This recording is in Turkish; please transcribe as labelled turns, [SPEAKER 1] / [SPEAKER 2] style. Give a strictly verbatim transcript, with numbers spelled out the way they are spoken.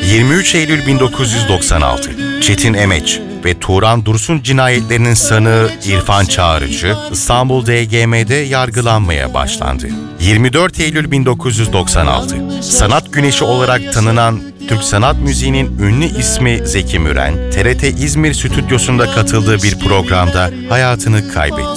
[SPEAKER 1] yirmi üç Eylül bin dokuz yüz doksan altı, Çetin Emeç ve Turan Dursun cinayetlerinin sanığı İrfan Çağrıcı, İstanbul D G M'de yargılanmaya başlandı. yirmi dört Eylül bin dokuz yüz doksan altı, sanat güneşi olarak tanınan Türk sanat müziğinin ünlü ismi Zeki Müren, T R T İzmir stüdyosunda katıldığı bir programda hayatını kaybetti.